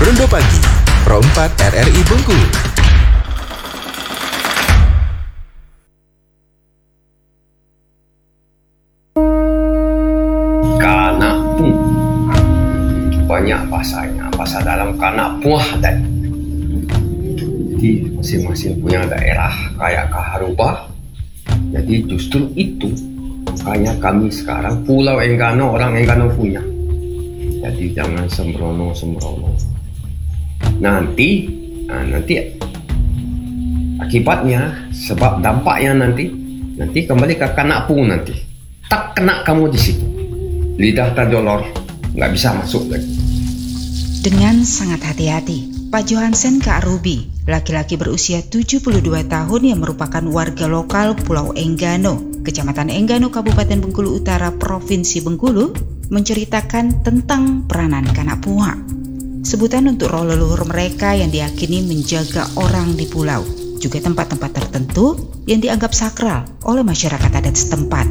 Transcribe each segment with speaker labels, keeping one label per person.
Speaker 1: Rondo Pagi, Pro 4 RRI Bengkulu.
Speaker 2: Kanapung, banyak bahasanya, bahasa dalam Kanapung dan jadi masing-masing punya daerah kayak Kaharuba. Jadi justru itu kayak kami sekarang Pulau Enggano, orang Enggano punya. Jadi jangan sembrono. Nanti akibatnya, sebab dampaknya nanti kembali ke Kanapung nanti. Tak kena kamu di situ. Lidah terjolor, nggak bisa masuk lagi.
Speaker 3: Dengan sangat hati-hati, Pak Johansen Kaarubi, laki-laki berusia 72 tahun yang merupakan warga lokal Pulau Enggano, Kecamatan Enggano, Kabupaten Bengkulu Utara, Provinsi Bengkulu, menceritakan tentang peranan Kanapuha. Sebutan untuk roh leluhur mereka yang diyakini menjaga orang di pulau, juga tempat-tempat tertentu yang dianggap sakral oleh masyarakat adat setempat.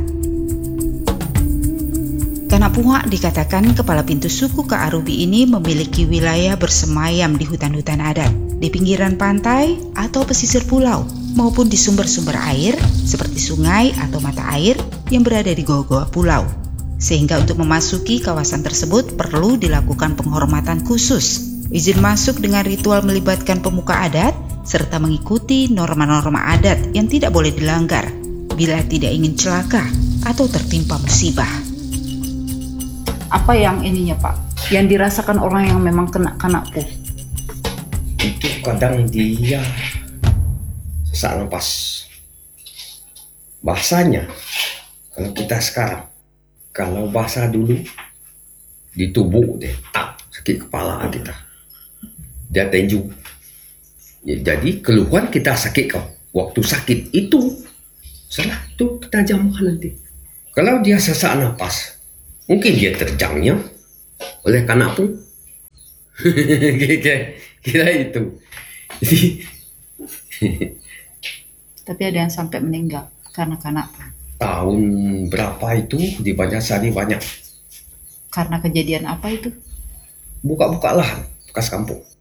Speaker 3: Kanapuha dikatakan kepala pintu suku Kaarubi ini memiliki wilayah bersemayam di hutan-hutan adat, di pinggiran pantai atau pesisir pulau, maupun di sumber-sumber air seperti sungai atau mata air yang berada di goa-goa pulau. Sehingga untuk memasuki kawasan tersebut perlu dilakukan penghormatan khusus, izin masuk dengan ritual melibatkan pemuka adat, serta mengikuti norma-norma adat yang tidak boleh dilanggar bila tidak ingin celaka atau tertimpa musibah.
Speaker 4: Apa yang ininya Pak, yang dirasakan orang yang memang kena Kanapuh?
Speaker 2: Itu kadang dia sesak nafas. Bahasanya, kalau kita sekarang, kalau bahasa dulu, ditubuk deh, tak sakit kepala kita. Dia tenju. Ya, jadi keluhan kita sakit kau. Waktu sakit itu, salah itu kita jamah nanti. Kalau dia sesak nafas, mungkin dia terjangnya oleh Kanapuh. Kira itu.
Speaker 4: Tapi ada yang sampai meninggal karena Kanapuh.
Speaker 2: Tahun berapa itu di Banjarsari banyak.
Speaker 4: Karena kejadian apa itu?
Speaker 2: Buka-buka lahan bekas kampung.